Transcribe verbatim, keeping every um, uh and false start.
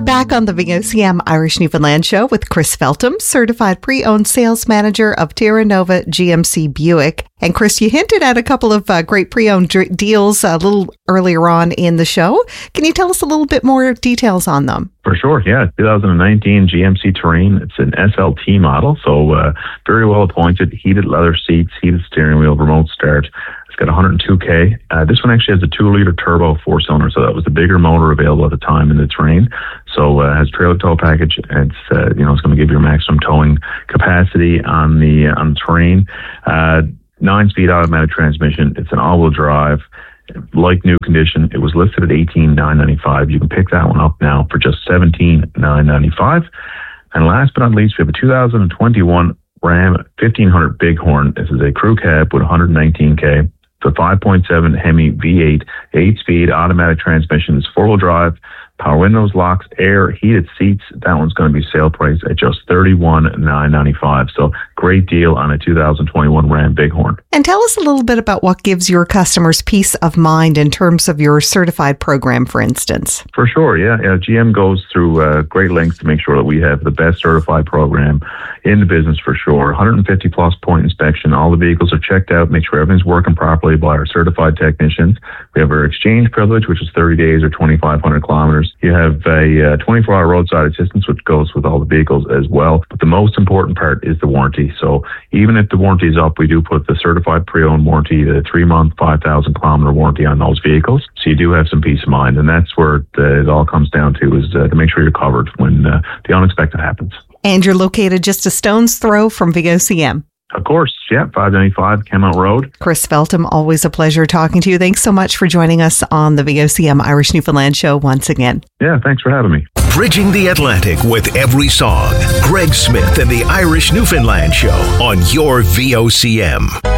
back on the V O C M Irish Newfoundland Show with Chris Feltham, Certified Pre-Owned Sales Manager of Terra Nova G M C Buick. And Chris, you hinted at a couple of uh, great pre-owned dr- deals a little earlier on in the show. Can you tell us a little bit more details on them? For sure, yeah. twenty nineteen G M C Terrain. It's an S L T model, so uh, very well appointed, heated leather seats, heated steering wheel, remote start. It's got one hundred two K. Uh, this one actually has a two-liter turbo four-cylinder, so that was the bigger motor available at the time in the Terrain. So uh, has trailer tow package. It's uh, you know it's going to give you maximum towing capacity on the uh, on the Terrain. Uh, nine-speed automatic transmission. It's an all-wheel drive. Like new condition, it was listed at eighteen thousand nine hundred ninety-five dollars. You can pick that one up now for just seventeen thousand nine hundred ninety-five dollars. And last but not least, we have a two thousand twenty-one Ram fifteen hundred Bighorn. This is a crew cab with one hundred nineteen K. It's a five point seven Hemi V eight, eight-speed automatic transmission. It's four-wheel drive, power windows, locks, air, heated seats. That one's going to be sale price at just thirty-one thousand nine hundred ninety-five dollars. So great deal on a two thousand twenty-one Ram Bighorn. And tell us a little bit about what gives your customers peace of mind in terms of your certified program, for instance. For sure, yeah. yeah G M goes through uh, great lengths to make sure that we have the best certified program in the business for sure. one hundred fifty plus point inspection. All the vehicles are checked out, make sure everything's working properly by our certified technicians. We have our exchange privilege, which is thirty days or twenty-five hundred kilometers. You have a uh, twenty-four hour roadside assistance, which goes with all the vehicles as well. But the most important part is the warranty. So even if the warranty is up, we do put the certified pre-owned warranty, the three-month, five thousand kilometer warranty on those vehicles. So you do have some peace of mind. And that's where it, uh, it all comes down to, is uh, to make sure you're covered when uh, the unexpected happens. And you're located just a stone's throw from V O C M. Of course, yeah, five ninety-five Kenmount Road. Chris Feltham, always a pleasure talking to you. Thanks so much for joining us on the V O C M Irish Newfoundland Show once again. Yeah, thanks for having me. Bridging the Atlantic with every song. Greg Smith and the Irish Newfoundland Show on your V O C M.